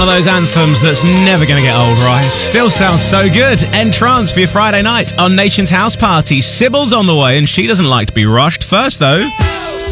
of those anthems that's never going to get old, right? Still sounds so good. Entrance for your Friday night on Nation's House Party. Sybil's on the way, and she doesn't like to be rushed. First, though...